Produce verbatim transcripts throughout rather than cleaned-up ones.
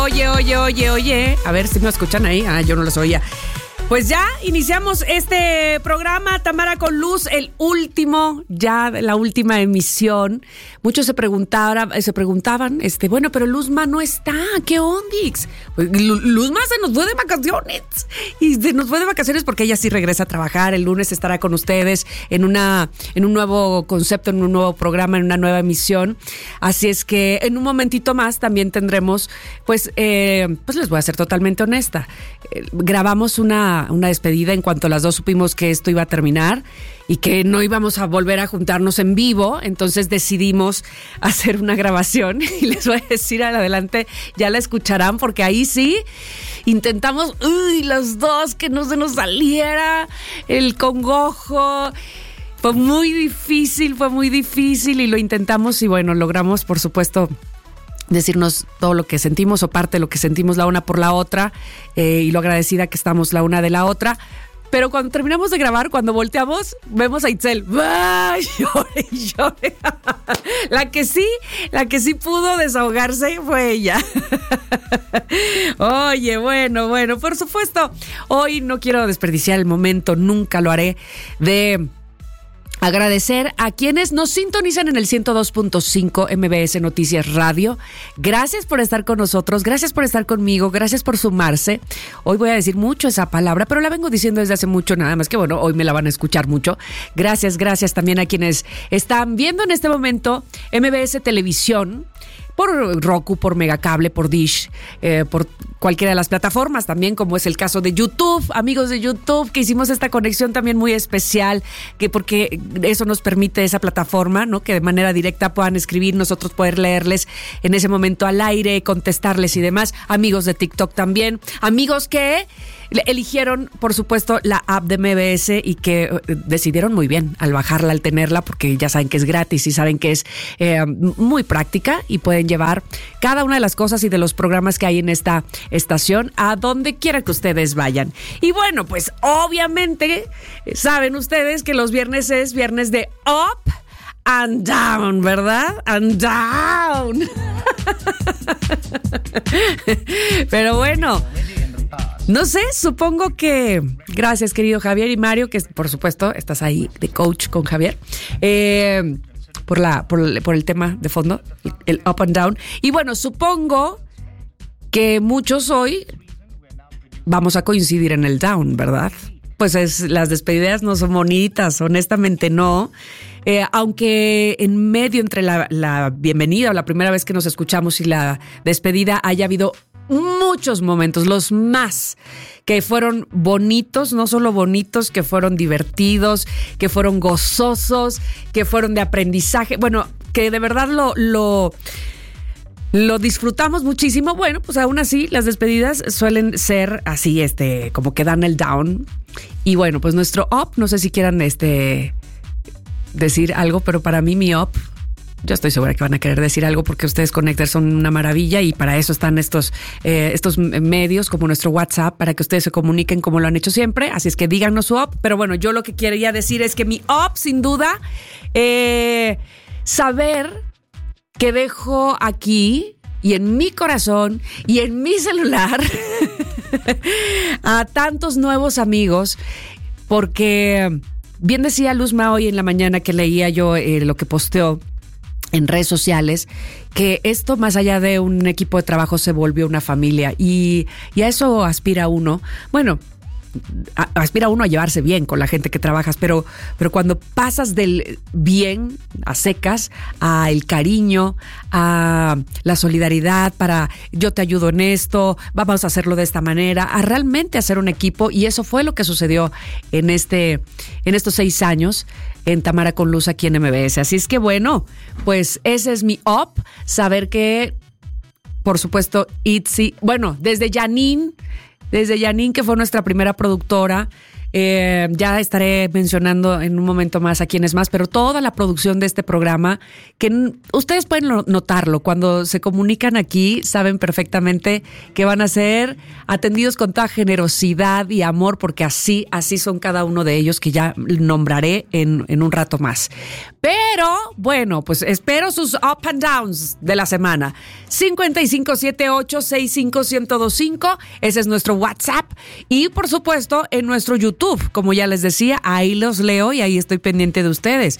Oye, oye, oye, oye. A ver si me escuchan ahí. Ah, yo no los oía. Pues ya iniciamos este programa, Tamara con Luz, el último, ya la última emisión. Muchos se preguntaban, se preguntaban, este, bueno, pero Luzma no está, ¿qué ondix? Pues, Luzma se nos fue de vacaciones y se nos fue de vacaciones porque ella sí regresa a trabajar. El lunes estará con ustedes en una, en un nuevo concepto, en un nuevo programa, en una nueva emisión. Así es que en un momentito más también tendremos, pues, eh, pues les voy a ser totalmente honesta. Eh, grabamos una una despedida en cuanto las dos supimos que esto iba a terminar y que no íbamos a volver a juntarnos en vivo, entonces decidimos hacer una grabación y les voy a decir al adelante, ya la escucharán porque ahí sí intentamos, uy, los dos que no se nos saliera el congojo. Fue muy difícil, fue muy difícil y lo intentamos y bueno, logramos por supuesto decirnos todo lo que sentimos o parte de lo que sentimos la una por la otra eh, y lo agradecida que estamos la una de la otra. Pero cuando terminamos de grabar, cuando volteamos, vemos a Itzel. ¡Ay! Llore, llore. La que sí, la que sí pudo desahogarse fue ella. Oye, bueno, bueno, por supuesto, hoy no quiero desperdiciar el momento, nunca lo haré, de agradecer a quienes nos sintonizan en el ciento dos punto cinco M B S Noticias Radio. Gracias por estar con nosotros, gracias por estar conmigo, gracias por sumarse. Hoy voy a decir mucho esa palabra, pero la vengo diciendo desde hace mucho, nada más que bueno, hoy me la van a escuchar mucho. Gracias, gracias también a quienes están viendo en este momento M B S Televisión, por Roku, por Megacable, por Dish, eh, por cualquiera de las plataformas, también como es el caso de YouTube, amigos de YouTube, que hicimos esta conexión también muy especial, que porque eso nos permite esa plataforma, ¿no? Que de manera directa puedan escribir, nosotros poder leerles en ese momento al aire, contestarles y demás. Amigos de TikTok también, amigos que eligieron, por supuesto, la app de M B S y que decidieron muy bien al bajarla, al tenerla, porque ya saben que es gratis y saben que es eh, muy práctica y pueden llevar cada una de las cosas y de los programas que hay en esta estación a donde quiera que ustedes vayan. Y bueno, pues obviamente saben ustedes que los viernes es viernes de Up and Down, ¿verdad? And Down. Pero bueno, no sé, supongo que gracias, querido Javier y Mario, que por supuesto estás ahí de coach con Javier, eh, por, la, por, el, por el tema de fondo, el, el up and down. Y bueno, supongo que muchos hoy vamos a coincidir en el down, ¿verdad? Pues es, las despedidas no son bonitas, honestamente no. Eh, aunque en medio entre la, la bienvenida o la primera vez que nos escuchamos y la despedida haya habido muchos momentos, los más que fueron bonitos, no solo bonitos, que fueron divertidos, que fueron gozosos, que fueron de aprendizaje, bueno, que de verdad lo, lo, lo disfrutamos muchísimo. Bueno, pues aún así las despedidas suelen ser así, este, como que dan el down. Y bueno, pues nuestro up, no sé si quieran este decir algo, pero para mí mi up, yo estoy segura que van a querer decir algo porque ustedes Connectors son una maravilla y para eso están estos, eh, estos medios como nuestro WhatsApp, para que ustedes se comuniquen como lo han hecho siempre. Así es que díganos su up. Pero bueno, yo lo que quería decir es que mi up, sin duda, eh, saber que dejo aquí y en mi corazón y en mi celular a tantos nuevos amigos, porque bien decía Luzma hoy en la mañana que leía yo eh, lo que posteó en redes sociales, que esto más allá de un equipo de trabajo se volvió una familia y, y a eso aspira uno. Bueno, a, aspira uno a llevarse bien con la gente que trabajas, pero, pero cuando pasas del bien a secas, a el cariño, a la solidaridad para yo te ayudo en esto, vamos a hacerlo de esta manera, a realmente hacer un equipo, y eso fue lo que sucedió en este, en estos seis años en Tamara con Luz aquí en M B S. Así es que bueno, pues ese es mi up, saber que, por supuesto, Itzy, bueno, desde Janine, desde Janine, que fue nuestra primera productora, Eh, ya estaré mencionando en un momento más a quiénes más, pero toda la producción de este programa, que n- ustedes pueden no- notarlo, cuando se comunican aquí, saben perfectamente que van a ser atendidos con toda generosidad y amor, porque así, así son cada uno de ellos, que ya nombraré en, en un rato más. Pero, bueno, pues espero sus up and downs de la semana. cincuenta y cinco setenta y ocho sesenta y cinco ciento veinticinco, ese es nuestro WhatsApp. Y, por supuesto, en nuestro YouTube, como ya les decía, ahí los leo y ahí estoy pendiente de ustedes.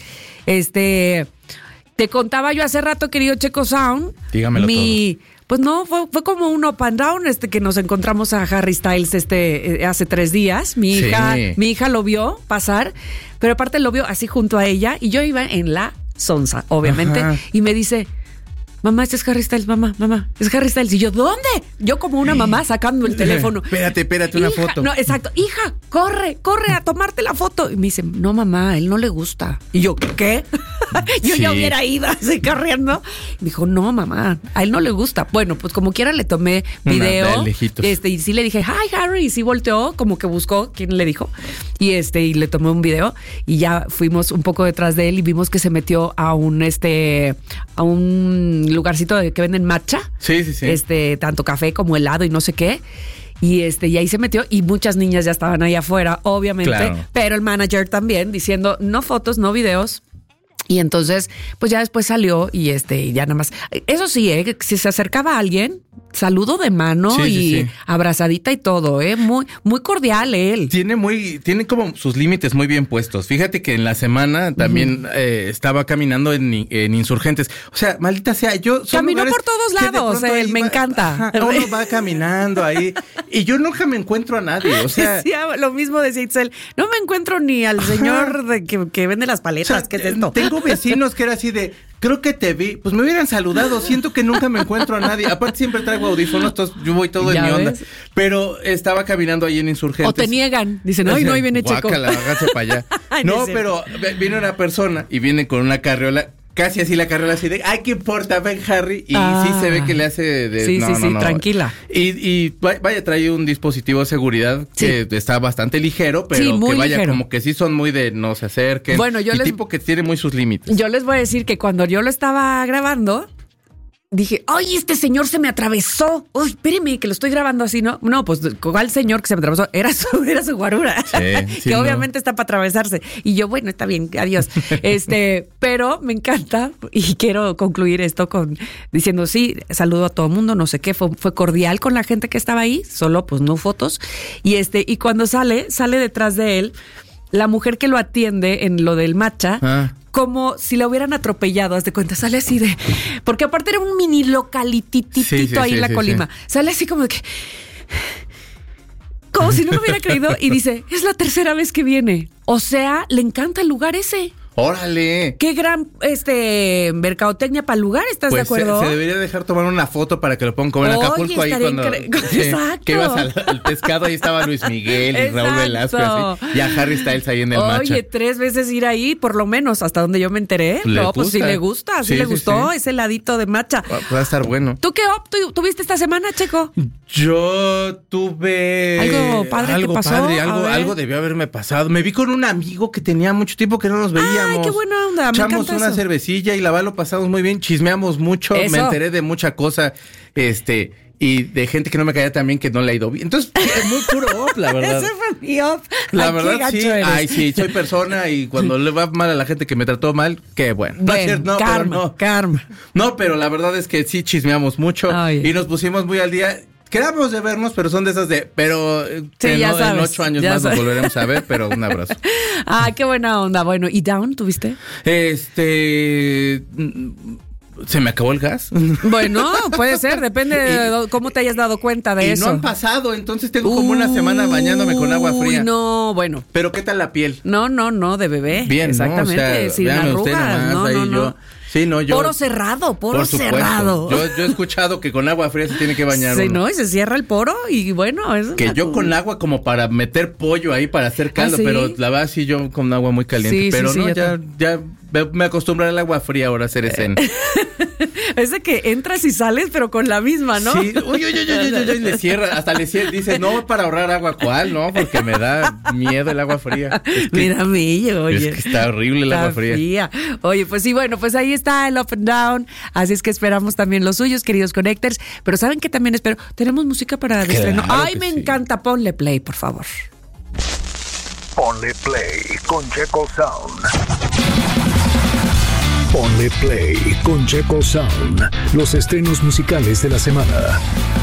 Este, te contaba yo hace rato, querido Checo Sound. Dígamelo mi, Pues no, fue, fue como un up and down este que nos encontramos a Harry Styles este eh, hace tres días. Mi hija, Sí. mi hija lo vio pasar, pero aparte lo vio así junto a ella y yo iba en la sonza, obviamente, Ajá. y me dice: mamá, este es Harry Styles, mamá, mamá, es Harry Styles. Y yo, ¿dónde? Yo como una mamá sacando el teléfono. Espérate, espérate, una Hija, foto. No, exacto. Hija, corre, corre a tomarte la foto. Y me dice, no, mamá, a él no le gusta. Y yo, ¿qué? yo Sí. ya hubiera ido así corriendo. Me dijo, no, mamá, a él no le gusta. Bueno, pues como quiera le tomé video. Una de lejitos. Este, y sí le dije, hi, Harry. Y sí volteó, como que buscó quién le dijo. Y este, y le tomé un video. Y ya fuimos un poco detrás de él y vimos que se metió a un, este, a un lugarcito de que venden matcha. Sí, sí, sí. Este, tanto café como helado y no sé qué. Y este, y ahí se metió y muchas niñas ya estaban ahí afuera, obviamente. Claro. Pero el manager también diciendo no fotos, no videos. Y entonces, pues ya después salió y este, y ya nada más. Eso sí, ¿eh? Que si se acercaba a alguien, saludo de mano Sí, y sí, sí. abrazadita y todo, ¿eh? Muy, muy cordial él. Tiene muy, tiene como sus límites muy bien puestos. Fíjate que en la semana también uh-huh. eh, estaba caminando en, en Insurgentes. O sea, maldita sea, yo son caminó por todos lados, él, él, me va, encanta. Ajá, uno va caminando ahí y yo nunca me encuentro a nadie. O sea, sí, lo mismo decía Itzel. No me encuentro ni al señor de que, que vende las paletas. O sea, ¿qué es esto? Tengo vecinos que era así de, creo que te vi, pues me hubieran saludado, siento que nunca me encuentro a nadie. Aparte siempre traigo audífonos, entonces yo voy todo en mi onda. ¿Ves? Pero estaba caminando ahí en Insurgentes. O te niegan, dicen, ay, no, ahí viene Checo. Guácala, hágase para allá. No, pero viene una persona y viene con una carriola. Casi así la carrera así de, ay, ¿qué importa? Ven, Harry. Y ah, sí se ve que le hace de... Sí, no, sí, no, sí, no. tranquila. Y, y vaya, trae un dispositivo de seguridad sí. que está bastante ligero, pero sí, que vaya, ligero. como que sí son muy de no se acerquen. Bueno, yo y les... tipo que tiene muy sus límites. Yo les voy a decir que cuando yo lo estaba grabando... Dije, ay, este señor se me atravesó. Uy, espéreme, que lo estoy grabando así, ¿no? No, pues, ¿cuál señor que se me atravesó? Era su, era su guarura. Sí, sí, que no. obviamente está para atravesarse. Y yo, bueno, está bien, adiós. este, pero me encanta y quiero concluir esto con diciendo, sí, saludo a todo el mundo, no sé qué, fue, fue cordial con la gente que estaba ahí, solo pues no fotos. Y este, y cuando sale, sale detrás de él la mujer que lo atiende en lo del matcha. Ah. Como si la hubieran atropellado, haz de cuenta, sale así de... Porque aparte era un mini localititito sí, sí, ahí sí, en la sí, colima. Sí. Sale así como de que... Como si no lo hubiera creído y dice, es la tercera vez que viene. O sea, le encanta el lugar ese. ¡Órale! Qué gran este mercadotecnia para el lugar, ¿estás pues de acuerdo? Se, se debería dejar tomar una foto para que lo pongan como en Acapulco. Oye, ahí cuando incre... sí, Exacto. que ibas al, al pescado, ahí estaba Luis Miguel y Exacto. Raúl Velasco así, y a Harry Styles ahí en el Oye, matcha. Oye, tres veces ir ahí, por lo menos, hasta donde yo me enteré. Le no, pues gusta. sí le gusta, sí, sí le sí, gustó sí. ese ladito de matcha. Va, va a estar bueno. ¿Tú qué op tu, tuviste esta semana, Checo? Yo tuve... Algo padre algo que pasó. Padre, algo, algo debió haberme pasado. Me vi con un amigo que tenía mucho tiempo que no nos veíamos. Ay, qué buena onda. Echamos una eso. cervecilla y la verdad lo pasamos muy bien, chismeamos mucho, eso. Me enteré de mucha cosa, este, y de gente que no me caía tan bien que no le ha ido bien. Entonces, es muy puro op, la verdad. Ese fue mi op. La Ay, verdad, sí. Eres. Ay, sí, soy persona y cuando le va mal a la gente que me trató mal, qué bueno. No, es cierto, no, karma, pero no. karma. No, pero la verdad es que sí chismeamos mucho Ay. y nos pusimos muy al día. Quedamos de vernos, pero son de esas de... Pero sí, en, ya no, sabes, en ocho años más sabes. nos volveremos a ver, pero un abrazo. Ah, qué buena onda. Bueno, ¿y Down tuviste? Este... ¿Se me acabó el gas? Bueno, puede ser, depende de cómo te hayas dado cuenta de y eso. no han pasado, entonces tengo como una semana bañándome con agua fría. Uy, no, bueno. Pero ¿qué tal la piel? No, no, no, de bebé. Bien, exactamente, ¿no? O sea, sin arrugas. No, no, no. Yo, sí, no, yo. Poro cerrado, poro por supuesto. cerrado. Yo, yo he escuchado que con agua fría se tiene que bañar. Sí, uno. no, y se cierra el poro y bueno, es que yo con agua como para meter pollo ahí para hacer caldo, ¿Ah, sí? pero la verdad sí yo con agua muy caliente. Sí, pero sí, no, sí, ya, ya me acostumbré al agua fría ahora a hacer ese. Es de que entras y sales, pero con la misma, ¿no? Sí, uy, uy, uy, uy, uy, uy, le cierra, hasta le cierra, dice, no, para ahorrar agua, ¿cuál? No, porque me da miedo el agua fría. Es que, mira a mí, oye. Es que está horrible el está agua fría. fría. Oye, pues sí, bueno, pues ahí está el Up and Down, así es que esperamos también los suyos, queridos Connectors, pero ¿saben qué también espero? Tenemos música para de estreno. Claro Ay, que me sí. encanta, ponle play, por favor. Ponle play con Checo Sound. Ponle play con Checo Sound. Los estrenos musicales de la semana.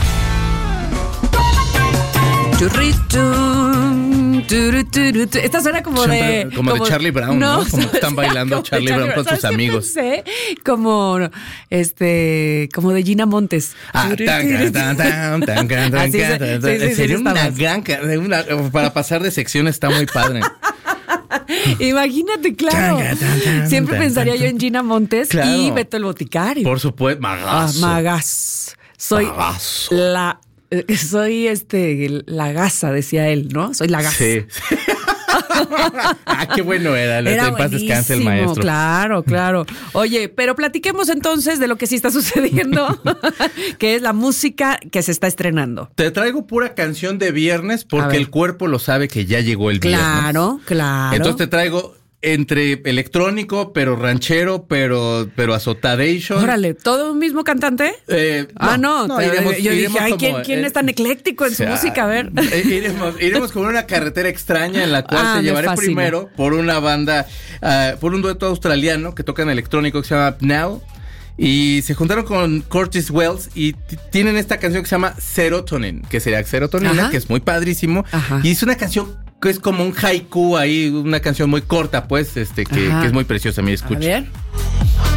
Churrito, turu, turu, turu. Esta suena como Siempre, de... como, como de Charlie Brown, ¿no? ¿no? Como que están bailando como Charlie Brown con ¿sabes sus qué amigos. Pensé? Como, este, como de Gina Montes. Ah, tan, tan, tan, tan, tan, tan, Así es, tan, sí, sí, sí, sería sí, una está gran... Una, para pasar de sección está muy padre. Imagínate, claro. Tan, tan, tan, Siempre tan, pensaría tan, yo en Gina Montes claro. y Beto el Boticario. Por supuesto, magazo. Ah, magas. Soy Magazo. la... eh, Soy este, la gasa, decía él, ¿no? Soy la gasa. Sí. Ah, qué bueno era. Era en paz descanse el maestro. Claro, claro. Oye, pero platiquemos entonces de lo que sí está sucediendo, que es la música que se está estrenando. Te traigo pura canción de viernes porque el cuerpo lo sabe que ya llegó el viernes. Claro, claro. Entonces te traigo entre electrónico, pero ranchero, pero, pero azotadation. Órale, ¿todo un mismo cantante? Eh, ah, no, no pero iremos, yo iremos dije, ay, como, ¿quién, quién eh, es tan ecléctico en o sea, su música? A ver. Eh, iremos, iremos como una carretera extraña en la cual Ah, te me llevaré fascina. primero por una banda, uh, por un dueto australiano que tocan electrónico que se llama Now. Y se juntaron con Curtis Wells y t- tienen esta canción que se llama Serotonin, que sería serotonina, Ajá. que es muy padrísimo. Ajá. Y es una canción que es como un haiku ahí, una canción muy corta, pues, este, que, que es muy preciosa. Mira, A escucha. ver.